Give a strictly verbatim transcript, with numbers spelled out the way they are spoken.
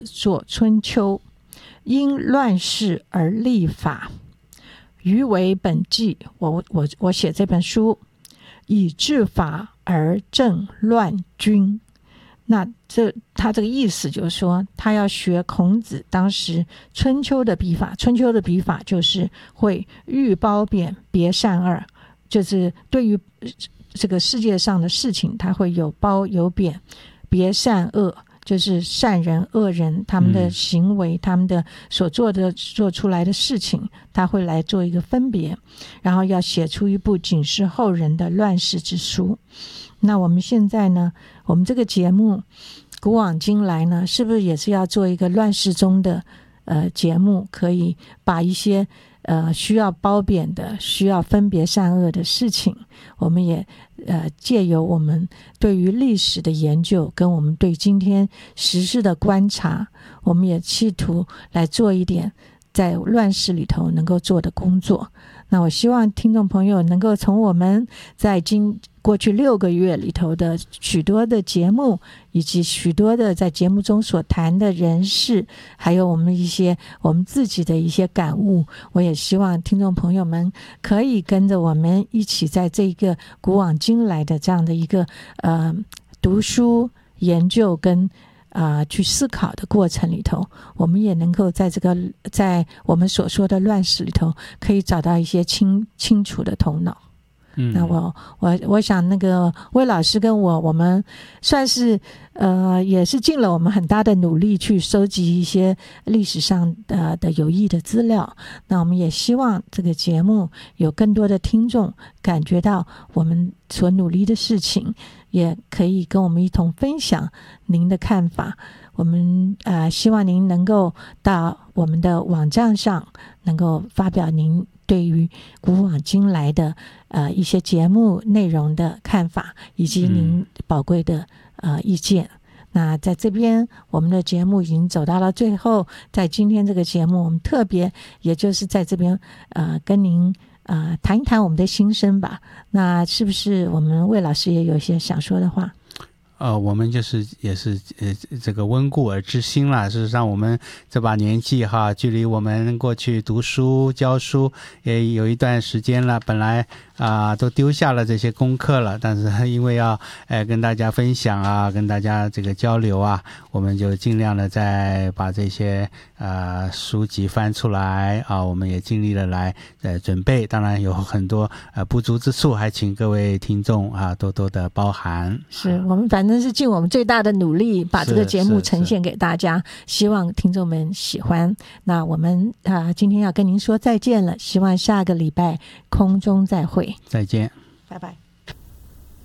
作春秋，因乱世而立法，余为本纪。我我我写这本书，以治法而正乱君。那这他这个意思就是说，他要学孔子当时春秋的笔法。春秋的笔法就是会寓褒贬，别善恶，就是对于这个世界上的事情，他会有褒有贬，别善恶，就是善人恶人他们的行为、嗯、他们的所做的做出来的事情，他会来做一个分别，然后要写出一部警示后人的乱世之书。那我们现在呢，我们这个节目古往今来呢，是不是也是要做一个乱世中的呃节目，可以把一些呃需要褒贬的、需要分别善恶的事情，我们也呃借由我们对于历史的研究跟我们对今天时事的观察，我们也企图来做一点在乱世里头能够做的工作。那我希望听众朋友能够从我们在今过去六个月里头的许多的节目，以及许多的在节目中所谈的人事，还有我们一些我们自己的一些感悟，我也希望听众朋友们可以跟着我们一起在这个古往今来的这样的一个呃读书研究跟啊、呃，去思考的过程里头，我们也能够在这个在我们所说的乱世里头，可以找到一些清清楚的头脑。嗯，那我我我想那个魏老师跟我，我们算是呃也是尽了我们很大的努力去收集一些历史上的的有益的资料。那我们也希望这个节目有更多的听众感觉到我们所努力的事情，也可以跟我们一同分享您的看法。我们呃希望您能够到我们的网站上能够发表您对于古往今来的呃一些节目内容的看法，以及您宝贵的、嗯、呃意见。那在这边我们的节目已经走到了最后，在今天这个节目我们特别也就是在这边呃跟您呃谈一谈我们的心声吧。那是不是我们魏老师也有一些想说的话？ 呃，我们就是也是呃这个温故而知新啦。事实上，我们这把年纪哈，距离我们过去读书教书也有一段时间了。本来啊、呃、都丢下了这些功课了，但是因为要呃跟大家分享啊，跟大家这个交流啊，我们就尽量的再把这些呃书籍翻出来啊，我们也尽力的来呃准备。当然有很多呃不足之处，还请各位听众啊多多的包涵。 是我们反正是尽我们最大的努力把这个节目呈现给大家，希望听众们喜欢。那我们啊、呃、今天要跟您说再见了，希望下个礼拜空中再会。 再见， 拜拜。